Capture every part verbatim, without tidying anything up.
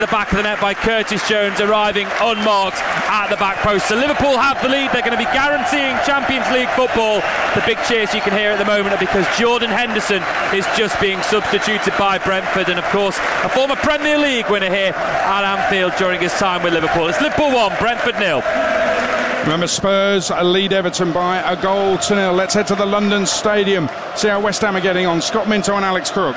The back of the net by Curtis Jones, arriving unmarked at the back post. So Liverpool have the lead. They're going to be guaranteeing Champions League football. The big cheers you can hear at the moment are because Jordan Henderson is just being substituted by Brentford, and of course a former Premier League winner here at Anfield during his time with Liverpool. It's Liverpool one, Brentford nil. Remember, Spurs lead Everton by a goal to nil. Let's head to the London Stadium, see how West Ham are getting on. Scott Minto and Alex Crook.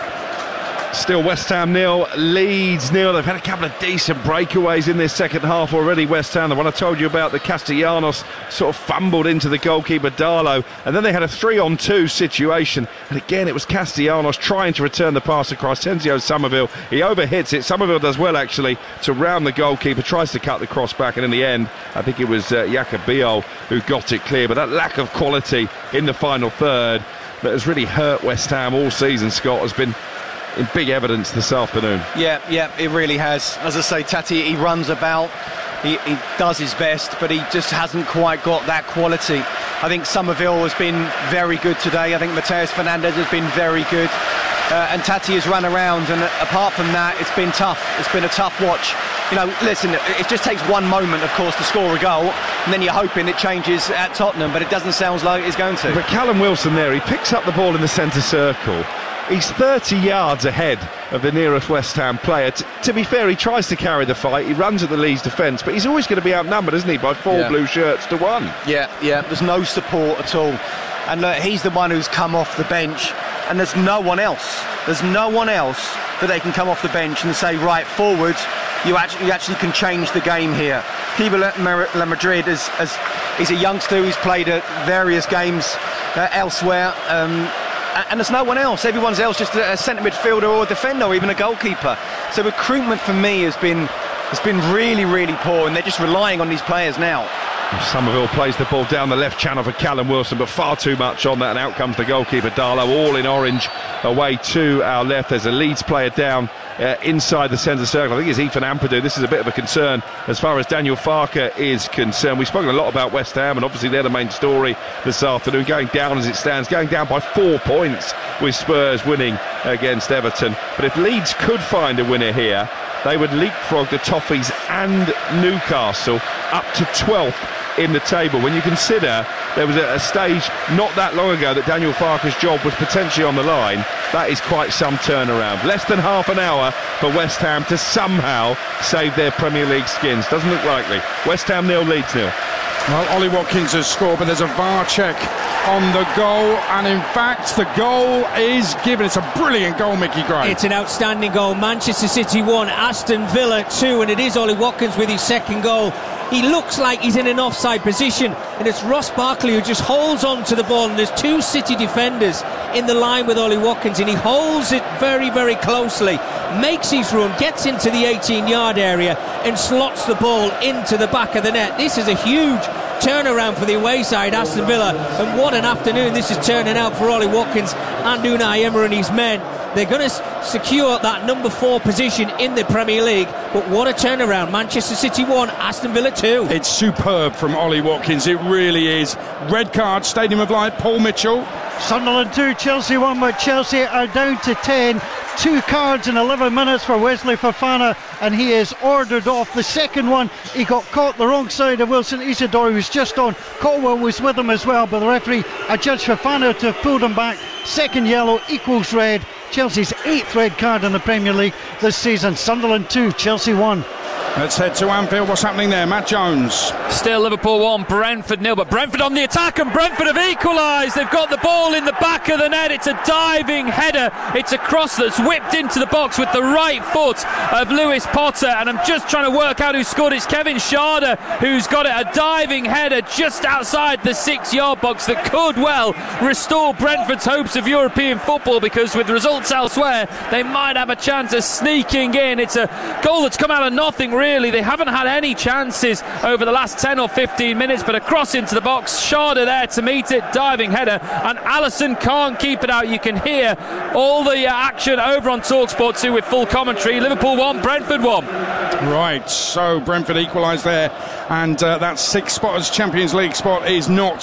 Still West Ham nil, Leeds nil. They've had a couple of decent breakaways in this second half already, West Ham. The one I told you about, the Castellanos sort of fumbled into the goalkeeper Darlow, and then they had a three on two situation, and again it was Castellanos trying to return the pass across. Tenzio Somerville, he overhits it. Somerville does well actually to round the goalkeeper, tries to cut the cross back, and in the end I think it was uh, Jakob Biol who got it clear. But that lack of quality in the final third that has really hurt West Ham all season, Scott, has been in big evidence this afternoon. Yeah, yeah, it really has. As I say, Tati, he runs about, he, he does his best, but he just hasn't quite got that quality. I think Somerville has been very good today. I think Mateus Fernandes has been very good. Uh, and Tati has run around, and apart from that, it's been tough. It's been a tough watch. You know, listen, it just takes one moment, of course, to score a goal, and then you're hoping it changes at Tottenham, but it doesn't sound like it's going to. But Callum Wilson there, he picks up the ball in the centre circle. He's thirty yards ahead of the nearest West Ham player. T- to be fair, he tries to carry the fight. He runs at the Leeds defence, but he's always going to be outnumbered, isn't he, by four yeah. blue shirts to one. Yeah, yeah, there's no support at all. And look, he's the one who's come off the bench, and there's no one else. There's no one else that they can come off the bench and say, right, forward, you actually, you actually can change the game here. Kepa La Madrid is, is, he's a youngster who's played at various games uh, elsewhere. Um, And there's no one else. Everyone's else just a centre midfielder or a defender or even a goalkeeper. So recruitment for me has been has been really, really poor, and they're just relying on these players now. Somerville plays the ball down the left channel for Callum Wilson, but far too much on that, and out comes the goalkeeper Darlow, all in orange, away to our left. There's a Leeds player down uh, inside the centre circle. I think it's Ethan Ampadu. This is a bit of a concern as far as Daniel Farke is concerned. We've spoken a lot about West Ham, and obviously they're the main story this afternoon, going down as it stands, going down by four points with Spurs winning against Everton. But if Leeds could find a winner here, they would leapfrog the Toffees and Newcastle up to twelfth in the table. When you consider there was a, a stage not that long ago that Daniel Farke's job was potentially on the line, that is quite some turnaround. Less than half an hour for West Ham to somehow save their Premier League skins. Doesn't look likely. West Ham nil, Leeds nil. Well, Ollie Watkins has scored, but there's a V A R check on the goal, and in fact the goal is given. It's a brilliant goal, Mickey Gray. It's an outstanding goal. Manchester City one, Aston Villa two, and it is Ollie Watkins with his second goal. He looks like he's in an offside position, and it's Ross Barkley who just holds on to the ball, and there's two City defenders in the line with Ollie Watkins, and he holds it very, very closely, makes his run, gets into the eighteen yard area and slots the ball into the back of the net. This is a huge turnaround for the away side, Aston Villa, and what an afternoon this is turning out for Ollie Watkins and Unai Emery and his men. They're going to secure that number four position in the Premier League, but what a turnaround. Manchester City one, Aston Villa two. It's superb from Ollie Watkins, it really is. Red card, Stadium of Light, Paul Mitchell. Sunderland two, Chelsea one, but Chelsea are down to ten. Two cards in eleven minutes for Wesley Fofana, and he is ordered off. The second one, he got caught the wrong side of Wilson Isidore, who was just on. Caldwell was with him as well, but the referee adjudged Fofana to have pulled him back. Second yellow equals red. Chelsea's eighth red card in the Premier League this season. Sunderland two, Chelsea one. Let's head to Anfield. What's happening there? Matt Jones. Still Liverpool one, Brentford nil, but Brentford on the attack, and Brentford have equalised. They've got the ball in the back of the net. It's a diving header. It's a cross that's whipped into the box with the right foot of Lewis Potter, and I'm just trying to work out who scored. It's Kevin Schade who's got it. A diving header just outside the six yard box that could well restore Brentford's hopes of European football, because with results elsewhere they might have a chance of sneaking in. It's a goal that's come out of nothing really. They haven't had any chances over the last ten or fifteen minutes, but a cross into the box, Schade there to meet it, diving header, and Alisson can't keep it out. You can hear all the uh, action over on TalkSport two with full commentary. Liverpool one, Brentford one. Right, so Brentford equalised there, and uh, that sixth spot as Champions League spot is not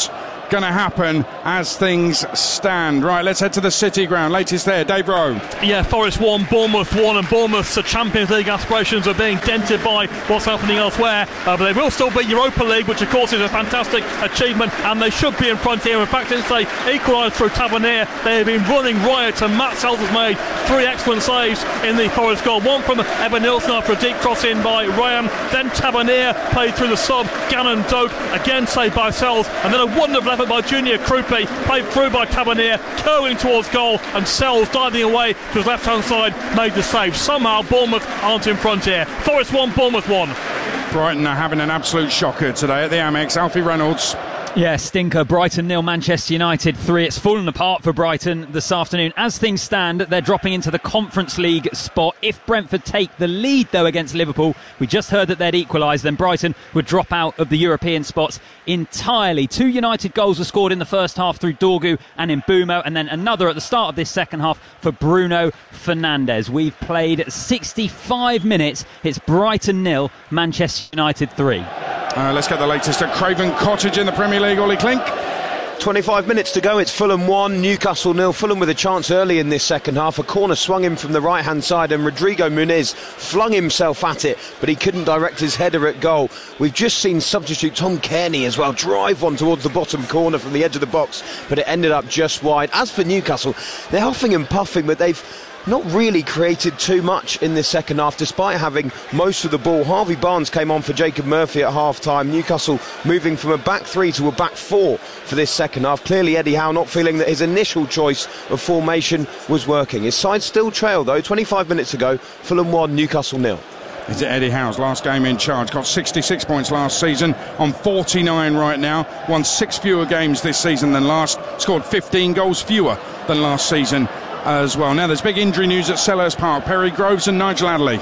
going to happen as things stand. Right, let's head to the City Ground. Latest there, Dave Rowe. Yeah, Forest won, Bournemouth won, and Bournemouth's Champions League aspirations are being dented by what's happening elsewhere. Uh, but they will still be Europa League, which of course is a fantastic achievement, and they should be in front here. In fact, since they equalised through Tavernier, they have been running riot, and Matt Sells has made three excellent saves in the Forest goal. One from Evan Nilsson after a deep cross in by Ryan, then Tavernier played through the sub, Gannon Doak again saved by Sells, and then a wonderful effort by Junior Krupe, played through by Tavernier, curling towards goal, and Sells diving away to his left hand side made the save. Somehow Bournemouth aren't in front here. Forest one, Bournemouth one. Brighton are having an absolute shocker today at the Amex. Alfie Reynolds. Yeah, stinker. Brighton nil, Manchester United three. It's fallen apart for Brighton this afternoon. As things stand, they're dropping into the Conference League spot. If Brentford take the lead, though, against Liverpool, we just heard that they'd equalise, then Brighton would drop out of the European spots entirely. Two United goals were scored in the first half through Dorgu and Mbeumo, and then another at the start of this second half for Bruno Fernandes. We've played sixty-five minutes. It's Brighton nil, Manchester United three. Uh, let's get the latest at Craven Cottage in the Premier League. Ollie Klink. twenty-five minutes to go. It's Fulham one, Newcastle nil. Fulham with a chance early in this second half. A corner swung in from the right hand side, and Rodrigo Muniz flung himself at it, but he couldn't direct his header at goal. We've just seen substitute Tom Kearney as well drive one towards the bottom corner from the edge of the box, but it ended up just wide. As for Newcastle, they're huffing and puffing, but they've not really created too much in this second half, despite having most of the ball. Harvey Barnes came on for Jacob Murphy at half time. Newcastle moving from a back three to a back four for this second half. Clearly Eddie Howe not feeling that his initial choice of formation was working. His side still trail though. twenty-five minutes ago, Fulham one, Newcastle nil. Is it Eddie Howe's last game in charge? Got sixty-six points last season, on forty-nine right now. Won six fewer games this season than last. Scored fifteen goals fewer than last season as well. Now there's big injury news at Selhurst Park. Perry Groves and Nigel Adderley.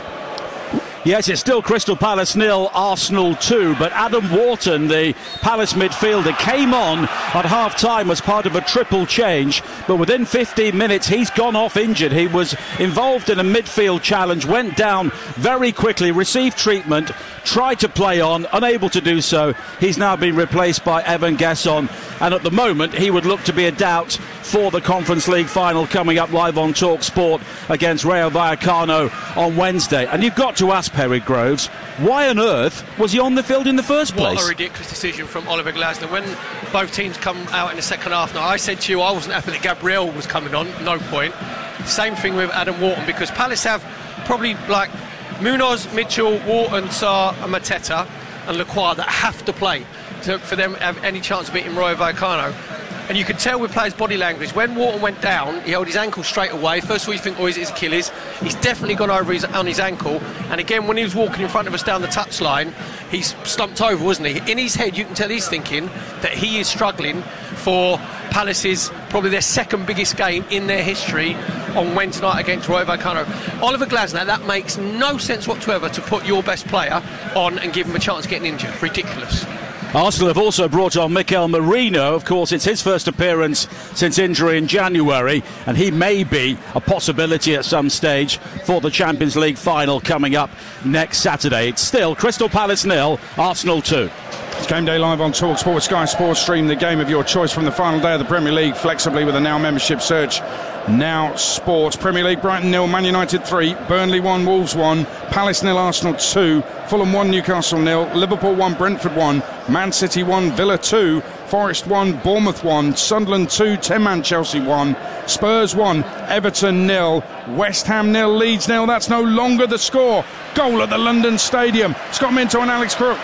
Yes, it's still Crystal Palace nil, Arsenal two, but Adam Wharton, the Palace midfielder, came on at half-time as part of a triple change, but within fifteen minutes he's gone off injured. He was involved in a midfield challenge, went down very quickly, received treatment, tried to play on, unable to do so. He's now been replaced by Evan Gesson, and at the moment he would look to be a doubt for the Conference League final coming up live on Talk Sport against Rayo Vallecano on Wednesday. And you've got to ask Perry Groves, why on earth was he on the field in the first place? What a ridiculous decision from Oliver Glasner. When both teams come out in the second half, now I said to you I wasn't happy that Gabriel was coming on, no point. Same thing with Adam Wharton, because Palace have probably like Munoz, Mitchell, Wharton, Sarr and Mateta and Lacroix that have to play to, for them to have any chance of beating Rayo Vallecano. And you could tell with players' body language, when Wharton went down, he held his ankle straight away. First of all, you think, oh, is it his Achilles? He's definitely gone over his, on his ankle. And again, when he was walking in front of us down the touchline, he's slumped over, wasn't he? In his head, you can tell he's thinking that he is struggling for Palace's, probably their second biggest game in their history on Wednesday night against Rayo Vallecano. Oliver Glasner, that makes no sense whatsoever to put your best player on and give him a chance of getting injured. Ridiculous. Arsenal have also brought on Mikel Merino. Of course, it's his first appearance since injury in January, and he may be a possibility at some stage for the Champions League final coming up next Saturday. It's still Crystal Palace nil, Arsenal two. It's Game Day live on Talk Sport. Sky Sports stream the game of your choice from the final day of the Premier League flexibly with a Now membership. Search Now Sports. Premier League, Brighton nil, Man United three, Burnley one, Wolves one, Palace nil, Arsenal two, Fulham one, Newcastle nil, Liverpool one, Brentford one, Man City one, Villa two, Forest one, Bournemouth one, Sunderland two, ten-man Chelsea one, Spurs one, Everton nil, West Ham nil, Leeds nil. That's no longer the score. Goal at the London Stadium. Scott Minto and Alex Crook.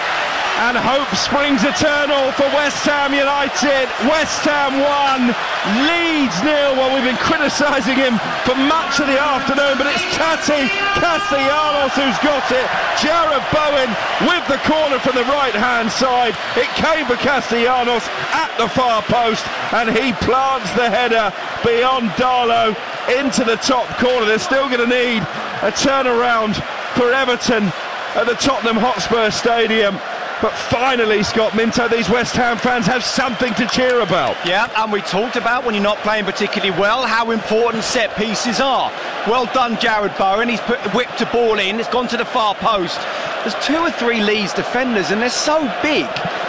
And hope springs eternal for West Ham United. West Ham one, Leeds nil. Well, we've been criticising him for much of the afternoon, but it's Tati Castellanos who's got it. Jarrod Bowen with the corner from the right-hand side. It came for Castellanos at the far post, and he plants the header beyond Darlow into the top corner. They're still going to need a turnaround for Everton at the Tottenham Hotspur Stadium. But finally, Scott Minto, these West Ham fans have something to cheer about. Yeah, and we talked about, when you're not playing particularly well, how important set pieces are. Well done, Jarrod Bowen. He's put, whipped a ball in. It's gone to the far post. There's two or three Leeds defenders, and they're so big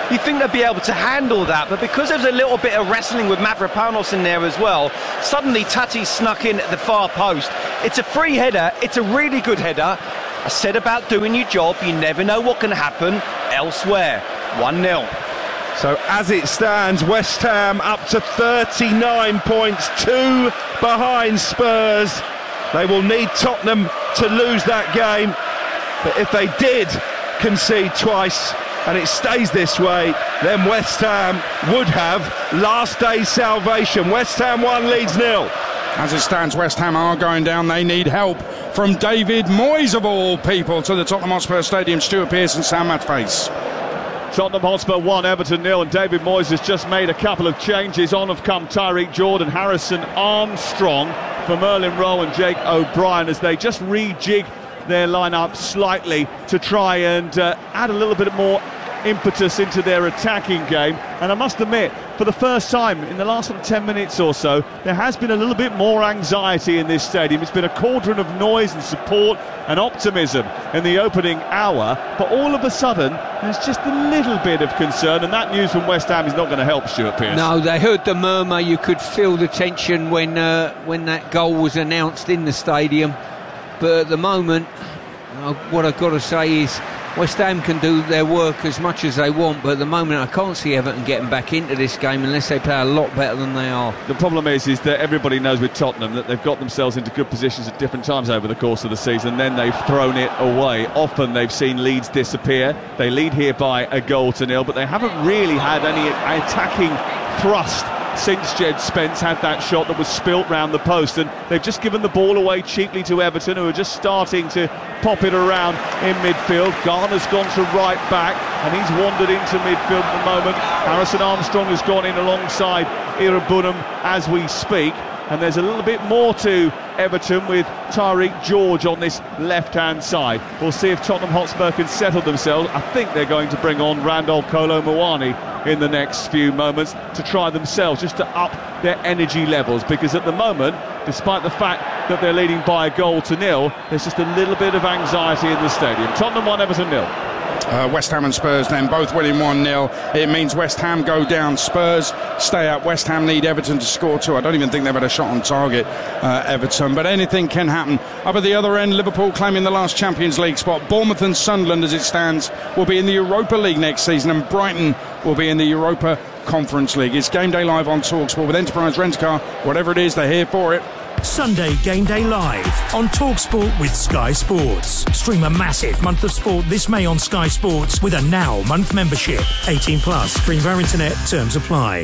you think they'd be able to handle that, but because there's a little bit of wrestling with Mavropanos in there as well, suddenly Tati snuck in at the far post. It's a free header, it's a really good header. I said about doing your job, you never know what can happen elsewhere. one nil. So as it stands, West Ham up to thirty-nine points, two behind Spurs. They will need Tottenham to lose that game, but if they did concede twice and it stays this way, then West Ham would have last day's salvation. West Ham one, Leeds nil. As it stands, West Ham are going down. They need help from David Moyes, of all people, to the Tottenham Hotspur Stadium. Stuart Pearce and Sam Matface. Tottenham Hotspur one, Everton nil, and David Moyes has just made a couple of changes. On have come Tyreek Jordan, Harrison Armstrong for Merlin Rowe and Jake O'Brien as they just rejig their lineup slightly to try and uh, add a little bit more impetus into their attacking game. And I must admit, for the first time in the last sort of ten minutes or so, there has been a little bit more anxiety in this stadium. It's been a cauldron of noise and support and optimism in the opening hour, but all of a sudden there's just a little bit of concern, and that news from West Ham is not going to help, Stuart Pearce. No, they heard the murmur. You could feel the tension when uh, when that goal was announced in the stadium, but at the moment, uh, what I've got to say is West Ham can do their work as much as they want, but at the moment I can't see Everton getting back into this game unless they play a lot better than they are. The problem is is that everybody knows with Tottenham that they've got themselves into good positions at different times over the course of the season, then they've thrown it away. Often they've seen leads disappear. They lead here by a goal to nil, but they haven't really had any attacking thrust since Jed Spence had that shot that was spilt round the post, and they've just given the ball away cheaply to Everton, who are just starting to pop it around in midfield. Garner's gone to right back and he's wandered into midfield at the moment. Harrison Armstrong has gone in alongside Irabunum as we speak, and there's a little bit more to Everton with Tyreek George on this left-hand side. We'll see if Tottenham Hotspur can settle themselves. I think they're going to bring on Randall Kolo Muani in the next few moments to try themselves, just to up their energy levels, because at the moment, despite the fact that they're leading by a goal to nil, there's just a little bit of anxiety in the stadium. Tottenham one, Everton nil. Uh, West Ham and Spurs then both winning one nil. It means West Ham go down, Spurs stay up. West Ham need Everton to score two. I don't even think they've had a shot on target, uh, Everton, but anything can happen. Up at the other end, Liverpool claiming the last Champions League spot. Bournemouth and Sunderland, as it stands, will be in the Europa League next season, and Brighton will be in the Europa Conference League. It's Game Day Live on TalkSport with Enterprise Rent-A-Car. Whatever it is, they're here for it. Sunday Game Day Live on TalkSport with Sky Sports. Stream a massive month of sport this May on Sky Sports with a Now month membership. eighteen plus. Stream via internet. Terms apply.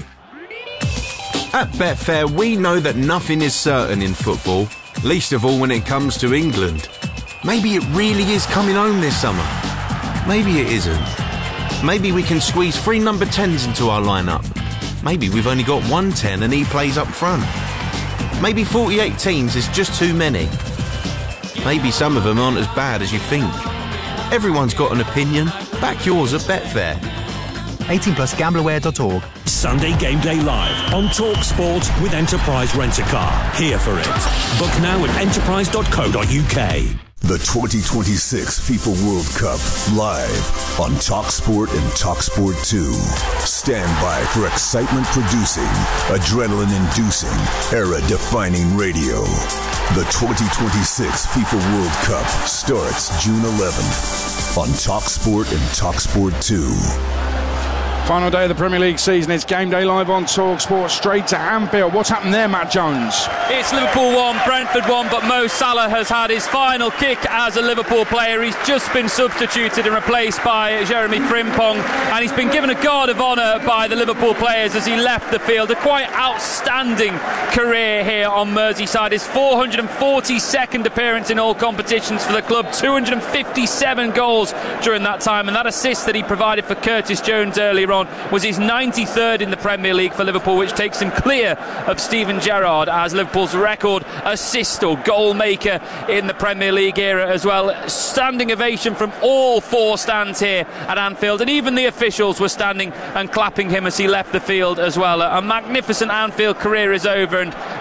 At Betfair, we know that nothing is certain in football, least of all when it comes to England. Maybe it really is coming home this summer. Maybe it isn't. Maybe we can squeeze three number tens into our lineup. Maybe we've only got one ten and he plays up front. Maybe forty-eight teams is just too many. Maybe some of them aren't as bad as you think. Everyone's got an opinion. Back yours at Betfair. eighteen plus gamblerware dot org. Sunday Game Day Live on TalkSport with Enterprise Rent-A-Car. Here for it. Book now at enterprise dot co dot uk. The twenty twenty-six FIFA World Cup live on TalkSport and TalkSport two. Stand by for excitement-producing, adrenaline-inducing, era-defining radio. The twenty twenty-six FIFA World Cup starts June eleventh on TalkSport and TalkSport two. Final day of the Premier League season. It's Game Day Live on TalkSport. Straight to Anfield. What's happened there, Matt Jones? It's Liverpool one, Brentford one, but Mo Salah has had his final kick as a Liverpool player. He's just been substituted and replaced by Jeremy Frimpong, and he's been given a guard of honour by the Liverpool players as he left the field. A quite outstanding career here on Merseyside. His four hundred forty-second appearance in all competitions for the club, two hundred fifty-seven goals during that time, and that assist that he provided for Curtis Jones earlier on was his ninety-third in the Premier League for Liverpool, which takes him clear of Steven Gerrard as Liverpool's record assist or goal maker in the Premier League era as well. Standing ovation from all four stands here at Anfield, and even the officials were standing and clapping him as he left the field as well. A magnificent Anfield career is over, and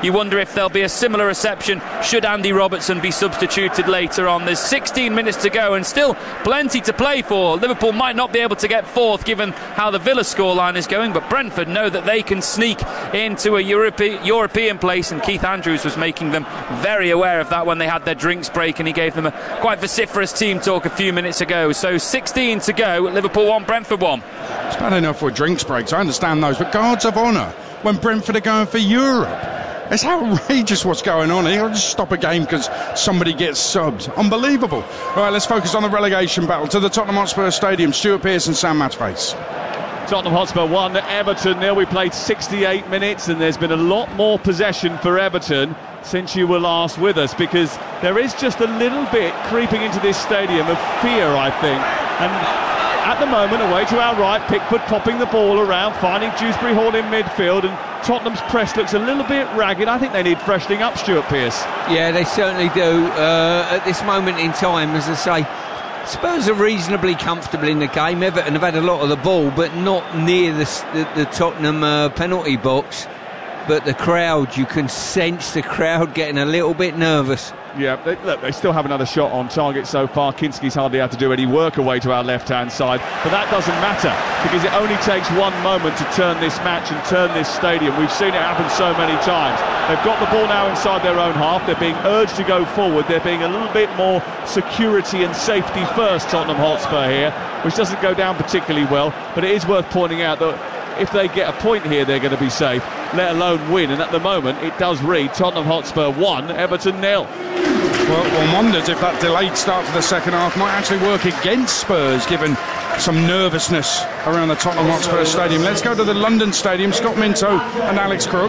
You wonder if there'll be a similar reception should Andy Robertson be substituted later on. There's sixteen minutes to go and still plenty to play for. Liverpool might not be able to get fourth given how the Villa scoreline is going, but Brentford know that they can sneak into a Europe- European place, and Keith Andrews was making them very aware of that when they had their drinks break, and he gave them a quite vociferous team talk a few minutes ago. So sixteen to go, Liverpool one, Brentford one. It's bad enough with drinks breaks, I understand those, but guards of honour when Brentford are going for Europe. It's outrageous what's going on here. I'll just stop a game because somebody gets subbed. Unbelievable. Right, let's focus on the relegation battle to the Tottenham Hotspur Stadium. Stuart Pearce and Sam Matchface. Tottenham Hotspur one, Everton nil. We played sixty-eight minutes and there's been a lot more possession for Everton since you were last with us, because there is just a little bit creeping into this stadium of fear, I think. And at the moment, away to our right, Pickford popping the ball around, finding Dewsbury Hall in midfield, and Tottenham's press looks a little bit ragged. I think they need freshening up, Stuart Pearce. Yeah, they certainly do. Uh, at this moment in time, as I say, Spurs are reasonably comfortable in the game. Everton have had a lot of the ball, but not near the, the, the Tottenham uh, penalty box. But the crowd, you can sense the crowd getting a little bit nervous. Yeah, they, look, they still have another shot on target so far. Kinski's hardly had to do any work away to our left-hand side, but that doesn't matter because it only takes one moment to turn this match and turn this stadium. We've seen it happen so many times. They've got the ball now inside their own half. They're being urged to go forward. They're being a little bit more security and safety first, Tottenham Hotspur here, which doesn't go down particularly well, but it is worth pointing out that if they get a point here, they're going to be safe, let alone win. And at the moment, it does read Tottenham Hotspur one, Everton nil. Well, one wonders if that delayed start to the second half might actually work against Spurs, given some nervousness around the Tottenham Hotspur Stadium. Let's go to the London Stadium. Scott Minto and Alex Crook.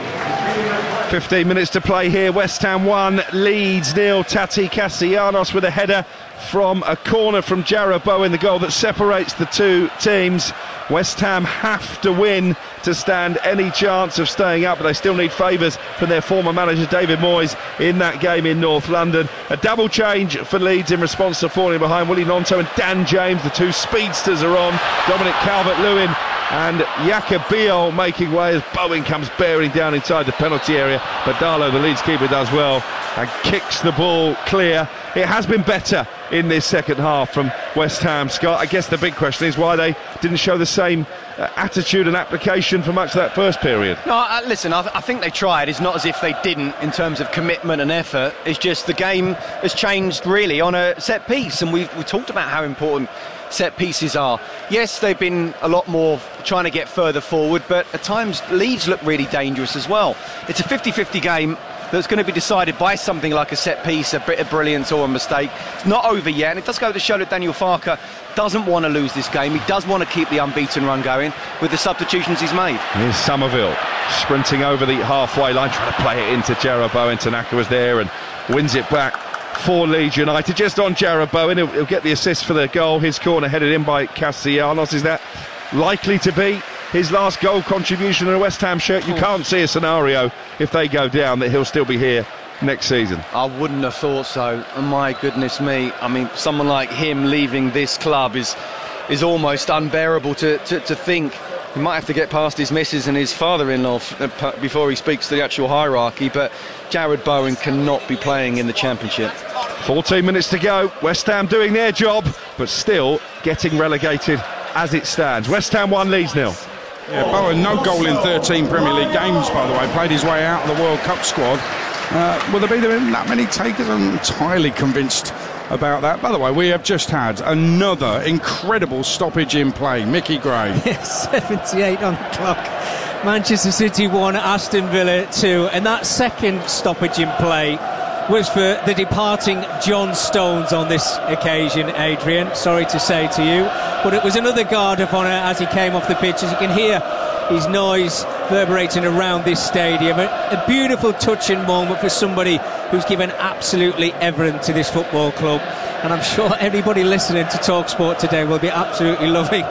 fifteen minutes to play here. West Ham one, Leeds nil. Tati Castellanos with a header from a corner from Jarrod Bowen, the goal that separates the two teams. West Ham have to win to stand any chance of staying up, but they still need favours from their former manager David Moyes in that game in North London. A double change for Leeds in response to falling behind. Willie Gnonto and Dan James, the two speedsters, are on. Dominic Calvert-Lewin and Jakob Biol making way as Bowen comes bearing down inside the penalty area, but Darlow, the Leeds keeper, does well and kicks the ball clear. It has been better in this second half from West Ham, Scott. I guess the big question is why they didn't show the same uh, attitude and application for much of that first period. No, uh, listen, I, th- I think they tried. It's not as if they didn't in terms of commitment and effort. It's just the game has changed really on a set piece, and we've we talked about how important set pieces are. Yes, they've been a lot more trying to get further forward, but at times Leeds look really dangerous as well. It's a fifty-fifty game that's going to be decided by something like a set piece, a bit of brilliance or a mistake. It's not over yet, and it does go to show that Daniel Farke doesn't want to lose this game. He does want to keep the unbeaten run going with the substitutions he's made. Here's Somerville sprinting over the halfway line, trying to play it into Jarrod Bowen. Tanaka was there and wins it back for Leeds United. Just on Jarrod Bowen, he'll, he'll get the assist for the goal. His corner headed in by Castellanos. Is that likely to be his last goal contribution in a West Ham shirt? You can't see a scenario if they go down that he'll still be here next season. I wouldn't have thought so. And my goodness me, I mean, someone like him leaving this club is is almost unbearable to, to, to think. He might have to get past his missus and his father-in-law f- before he speaks to the actual hierarchy, but Jarrod Bowen cannot be playing in the Championship. fourteen minutes to go. West Ham doing their job, but still getting relegated as it stands. West Ham one, Leeds nil. Yeah, Bowen, no goal in thirteen Premier League games, by the way. Played his way out of the World Cup squad. Uh, will there be that many takers? I'm entirely convinced about that. By the way, we have just had another incredible stoppage in play. Mickey Gray. Yes, seventy-eight on the clock. Manchester City one, Aston Villa two, and that second stoppage in play was for the departing John Stones on this occasion, Adrian. Sorry to say to you, but it was another guard of honour as he came off the pitch. As you can hear his noise reverberating around this stadium. A, a beautiful touching moment for somebody who's given absolutely everything to this football club, and I'm sure everybody listening to TalkSport today will be absolutely loving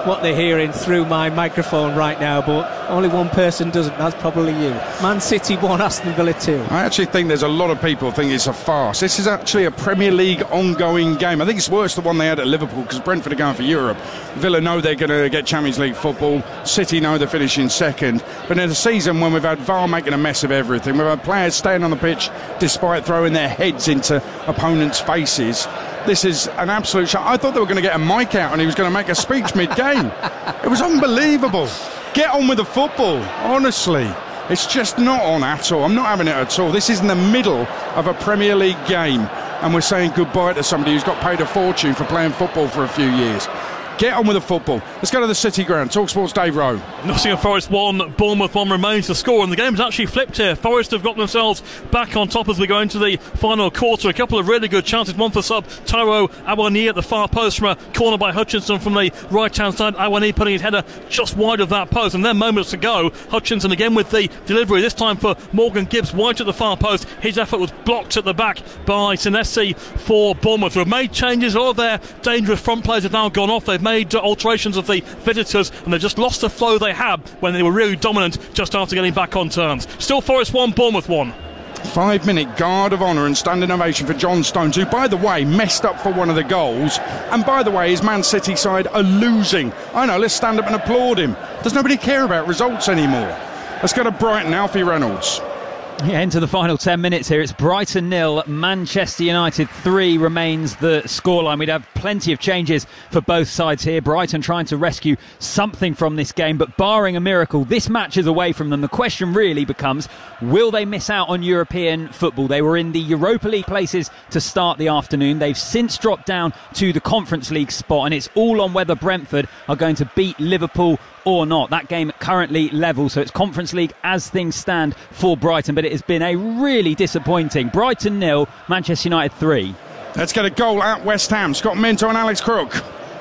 what they're hearing through my microphone right now, but only one person doesn't. That's probably you. Man City one, Aston Villa two. I actually think there's a lot of people think it's a farce. This is actually a Premier League ongoing game. I think it's worse than the one they had at Liverpool, because Brentford are going for Europe. Villa know they're going to get Champions League football. City know they're finishing second. But in a season when we've had V A R making a mess of everything, we've had players staying on the pitch despite throwing their heads into opponents' faces, this is an absolute shock. I thought they were going to get a mic out and he was going to make a speech mid-game. It was unbelievable. Get on with the football, honestly. It's just not on at all. I'm not having it at all. This is in the middle of a Premier League game and we're saying goodbye to somebody who's got paid a fortune for playing football for a few years. Get on with the football. Let's go to the City ground. TalkSport's Dave Rowe. Nottingham Forest one, Bournemouth one remains the score, and the game's actually flipped here. Forest have got themselves back on top as we go into the final quarter. A couple of really good chances, one for sub Taiwo Awoniyi at the far post from a corner by Hutchinson from the right hand side. Awoniyi putting his header just wide of that post, and then moments to go, Hutchinson again with the delivery, this time for Morgan Gibbs, wide at the far post. His effort was blocked at the back by Senesi for Bournemouth, who have made changes. All their dangerous front players have now gone off. They've made uh, alterations of the visitors, and they've just lost the flow they had when they were really dominant just after getting back on terms. Still Forest one, Bournemouth one. Five minute guard of honour and standing ovation for John Stones, who, by the way, messed up for one of the goals. And by the way, his Man City side are losing. I know, let's stand up and applaud him. Does nobody care about results anymore? Let's go to Brighton, Alfie Reynolds. Yeah, into the final ten minutes here. It's Brighton nil, Manchester United three remains the scoreline. We'd have plenty of changes for both sides here. Brighton trying to rescue something from this game, but barring a miracle, this match is away from them. The question really becomes, will they miss out on European football? They were in the Europa League places to start the afternoon. They've since dropped down to the Conference League spot, and it's all on whether Brentford are going to beat Liverpool or not. That game currently level, so it's Conference League as things stand for Brighton, but it has been a really disappointing Brighton nil, Manchester United three. Let's get a goal at West Ham. Scott Minto and Alex Crook.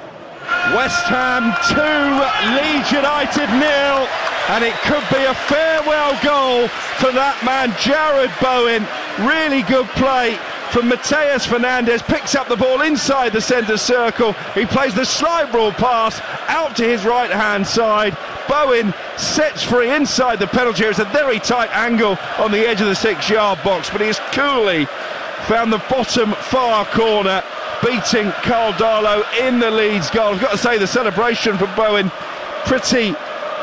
West Ham two, Leeds United nil, and it could be a farewell goal for that man Jared Bowen. Really good play from Mateus Fernandes, picks up the ball inside the centre circle. He plays the slide rule pass out to his right hand side. Bowen sets free inside the penalty area. It's a very tight angle on the edge of the six yard box, but he has coolly found the bottom far corner, beating Carl Darlow in the Leeds goal. I've got to say, the celebration for Bowen pretty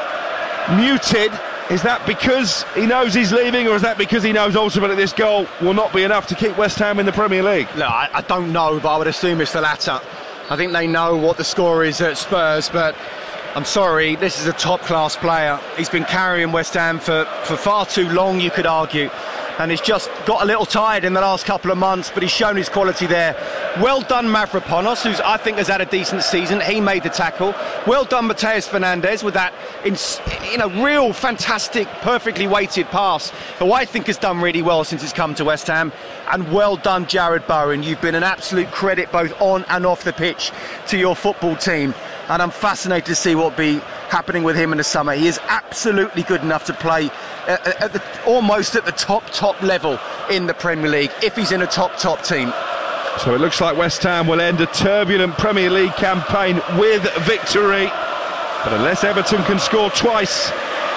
muted. Is that because he knows he's leaving, or is that because he knows ultimately this goal will not be enough to keep West Ham in the Premier League? Look, I, I don't know, but I would assume it's the latter. I think they know what the score is at Spurs, but I'm sorry, this is a top-class player. He's been carrying West Ham for, for far too long, you could argue, and he's just got a little tired in the last couple of months, but he's shown his quality there. Well done Mavropanos, who I think has had a decent season. He made the tackle. Well done Mateus Fernandes with that in, you know, real fantastic, perfectly weighted pass, who I think has done really well since he's come to West Ham. And well done Jared Bowen. You've been an absolute credit both on and off the pitch to your football team, and I'm fascinated to see what will be happening with him in the summer. He is absolutely good enough to play at, at the, almost at the top top level in the Premier League if he's in a top top team. So it looks like West Ham will end a turbulent Premier League campaign with victory, but unless Everton can score twice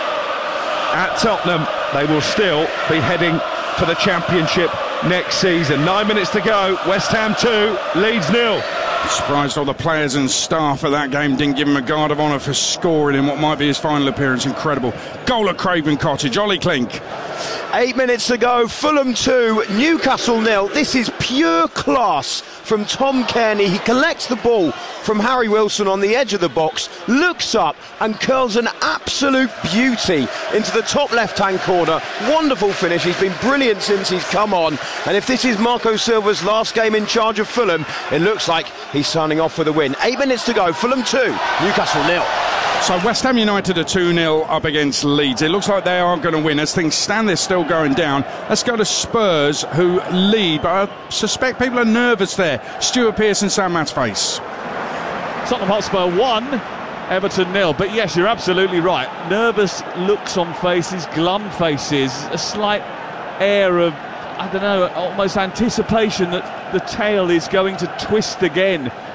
at Tottenham, they will still be heading for the Championship next season. Nine minutes to go. West Ham two, Leeds nil. Surprised all the players and staff at that game didn't give him a guard of honour for scoring in what might be his final appearance. Incredible. Goal at Craven Cottage. Ollie Klink. Eight minutes to go. Fulham two, Newcastle nil. This is pure class from Tom Cairney. He collects the ball from Harry Wilson on the edge of the box, looks up and curls an absolute beauty into the top left-hand corner. Wonderful finish. He's been brilliant since he's come on, and if this is Marco Silva's last game in charge of Fulham, it looks like he's signing off with a win. Eight minutes to go. Fulham two, Newcastle nil. So West Ham United are two nil up against Leeds. It looks like they are going to win. As things stand, they're still going down. Let's go to Spurs, who lead, but I suspect people are nervous there. Stuart Pearce and Sam Mattsface. Tottenham Hotspur one, Everton nil. But yes, you're absolutely right. Nervous looks on faces, glum faces, a slight air of, I don't know, almost anticipation that the tail is going to twist again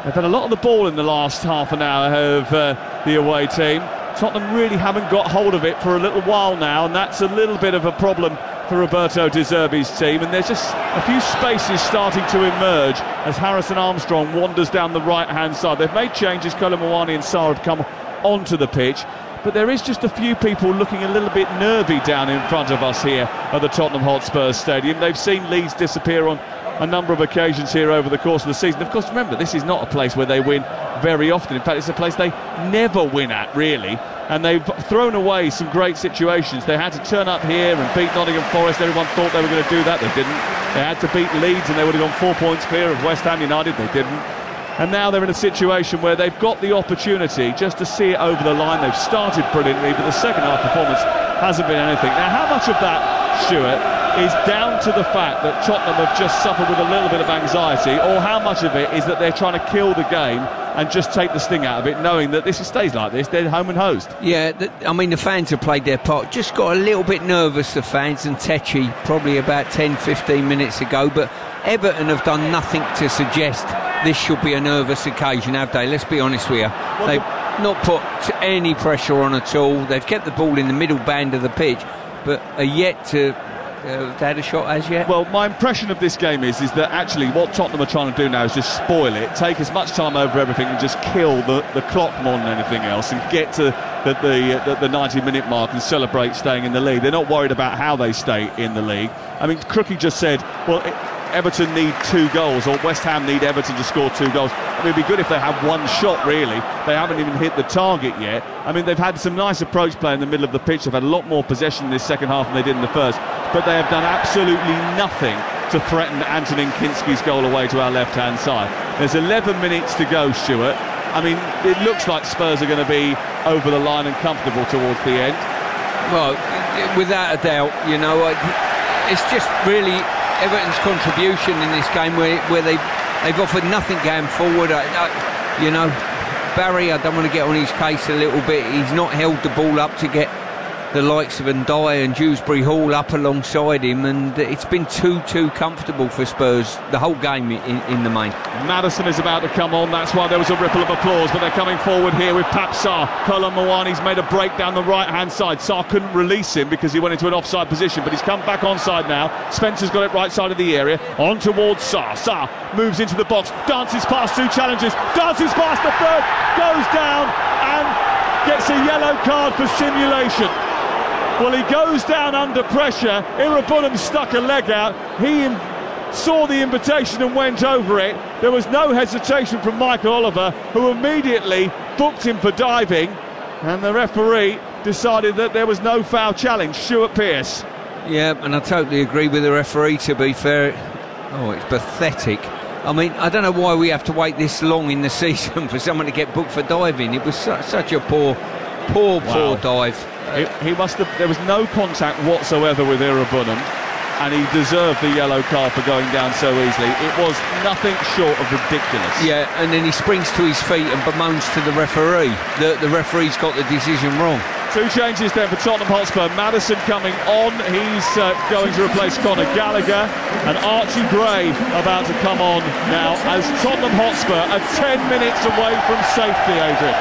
They've had a lot of the ball in the last half an hour of uh, the away team. Tottenham really haven't got hold of it for a little while now, and that's a little bit of a problem for Roberto De Zerbi's team. And there's just a few spaces starting to emerge as Harrison Armstrong wanders down the right-hand side. They've made changes. Kolo Muani and Sarr have come onto the pitch, but there is just a few people looking a little bit nervy down in front of us here at the Tottenham Hotspur Stadium. They've seen Leeds disappear on a number of occasions here over the course of the season. Of course, remember, this is not a place where they win very often. In fact, it's a place they never win at, really. And they've thrown away some great situations. They had to turn up here and beat Nottingham Forest. Everyone thought they were going to do that. They didn't. They had to beat Leeds and they would have gone four points clear of West Ham United. They didn't. And now they're in a situation where they've got the opportunity just to see it over the line. They've started brilliantly, but the second half performance hasn't been anything. Now, how much of that, Stuart, is down to the fact that Tottenham have just suffered with a little bit of anxiety, or how much of it is that they're trying to kill the game and just take the sting out of it, knowing that this stays like this, they're home and host? Yeah, the, I mean, the fans have played their part. Just got a little bit nervous, the fans, and Techi probably about ten, fifteen minutes ago, but Everton have done nothing to suggest this should be a nervous occasion, have they? Let's be honest with you. Well, they've not put any pressure on at all. They've kept the ball in the middle band of the pitch, but are yet to Uh, they had a shot as yet? Well, my impression of this game is is that actually what Tottenham are trying to do now is just spoil it, take as much time over everything and just kill the, the clock more than anything else, and get to the, the, the, the ninety minute mark and celebrate staying in the league. They're not worried about how they stay in the league. I mean, Crookie just said, well, it, Everton need two goals, or West Ham need Everton to score two goals. I mean, it'd be good if they had one shot, really. They haven't even hit the target yet. I mean, they've had some nice approach play in the middle of the pitch. They've had a lot more possession in this second half than they did in the first, but they have done absolutely nothing to threaten Antonin Kinski's goal away to our left-hand side. There's eleven minutes to go, Stuart. I mean, it looks like Spurs are going to be over the line and comfortable towards the end. Well, without a doubt, you know, it's just really Everton's contribution in this game where, where they, they've offered nothing going forward. I, I, you know, Barry, I don't want to get on his case a little bit. He's not held the ball up to get the likes of Ndiaye and Dewsbury Hall up alongside him, and it's been too, too comfortable for Spurs the whole game in, in the main. Maddison is about to come on, that's why there was a ripple of applause, but they're coming forward here with Pape Sarr. Kolo Muani's made a break down the right-hand side. Sarr couldn't release him because he went into an offside position, but he's come back onside now. Spencer's got it right side of the area, on towards Sarr. Sarr moves into the box, dances past two challengers, dances past the third, goes down and gets a yellow card for simulation. Well, he goes down under pressure. Irabunam stuck a leg out. He saw the invitation and went over it. There was no hesitation from Michael Oliver, who immediately booked him for diving, and the referee decided that there was no foul challenge. Stuart Pearce. Yeah, and I totally agree with the referee, to be fair. Oh, it's pathetic. I mean, I don't know why we have to wait this long in the season for someone to get booked for diving. It was su- such a poor, poor, wow. poor dive. It, he must have. There was no contact whatsoever with Irabunam, and he deserved the yellow card for going down so easily. It was nothing short of ridiculous. Yeah, and then he springs to his feet and bemoans to the referee that the referee's got the decision wrong. Two changes then for Tottenham Hotspur. Maddison coming on. He's uh, going to replace Conor Gallagher, and Archie Gray about to come on now as Tottenham Hotspur are ten minutes away from safety, Adrian.